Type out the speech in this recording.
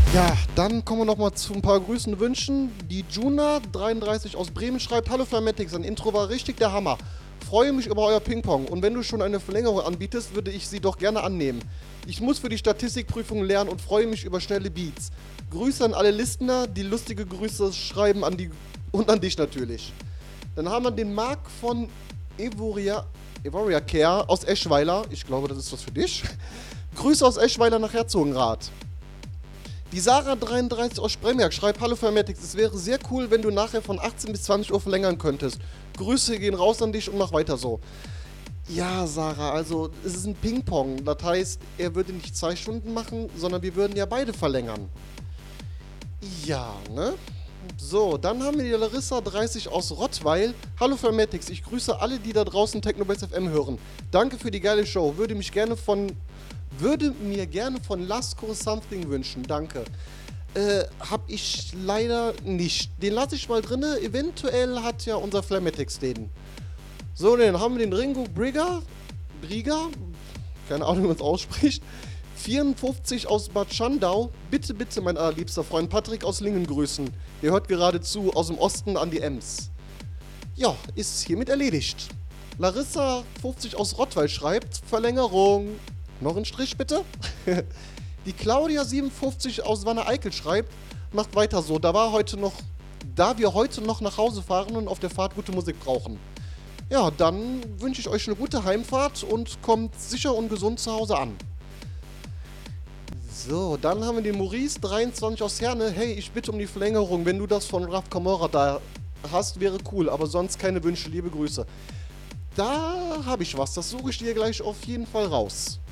Ja, dann kommen wir nochmal zu ein paar Grüßen und Wünschen. Die Juna33 aus Bremen schreibt: Hallo Flametics, ein Intro war richtig der Hammer. Freue mich über euer Ping-Pong und wenn du schon eine Verlängerung anbietest, würde ich sie doch gerne annehmen. Ich muss für die Statistikprüfung lernen und freue mich über schnelle Beats. Grüße an alle Listener, die lustige Grüße schreiben an die und an dich natürlich. Dann haben wir den Marc von Evoria Care aus Eschweiler. Ich glaube, das ist was für dich. Grüße aus Eschweiler nach Herzogenrath. Die Sarah33 aus Spremberg schreibt: Hallo Fermetics, es wäre sehr cool, wenn du nachher von 18 bis 20 Uhr verlängern könntest. Grüße gehen raus an dich und mach weiter so. Ja, Sarah, also es ist ein Ping-Pong. Das heißt, er würde nicht 2 Stunden machen, sondern wir würden ja beide verlängern. Ja, ne? So, dann haben wir die Larissa30 aus Rottweil. Hallo Fermetics, ich grüße alle, die da draußen Technobase FM hören. Danke für die geile Show. Würde mir gerne von Lasco Something wünschen, danke. Hab ich leider nicht. Den lasse ich mal drinne. Eventuell hat ja unser Flametics den. So, dann haben wir den Ringo Briga, keine Ahnung, wie man es ausspricht. 54 aus Bad Schandau. Bitte, bitte, mein allerliebster Freund Patrick aus Lingen grüßen. Der hört gerade zu, aus dem Osten an die Ems. Ja, ist hiermit erledigt. Larissa 50 aus Rottweil schreibt: Verlängerung. Noch ein Strich bitte. Die Claudia 57 aus Wanne-Eickel schreibt: Macht weiter so, da wir heute noch nach Hause fahren und auf der Fahrt gute Musik brauchen. Ja, dann wünsche ich euch eine gute Heimfahrt und kommt sicher und gesund zu Hause an. So, dann haben wir den Maurice 23 aus Herne. Hey, ich bitte um die Verlängerung. Wenn du das von Raf Kamora da hast, wäre cool, aber sonst keine Wünsche. Liebe Grüße. Da habe ich was. Das suche ich dir gleich auf jeden Fall raus.